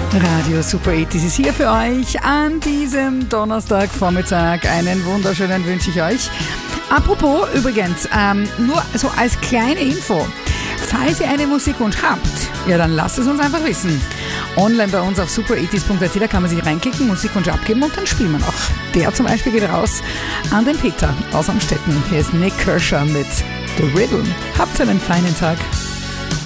Radio Super 80 ist hier für euch an diesem Donnerstagvormittag. Einen wunderschönen wünsche ich euch. Apropos übrigens, nur so als kleine Info. Falls ihr einen Musikwunsch habt, ja dann lasst es uns einfach wissen. Online bei uns auf super80s.at, da kann man sich reinklicken, Musikwunsch abgeben und dann spielen wir noch. Der zum Beispiel geht raus an den Peter aus Amstetten. Hier ist Nick Kershaw mit The Riddle. Habt einen feinen Tag.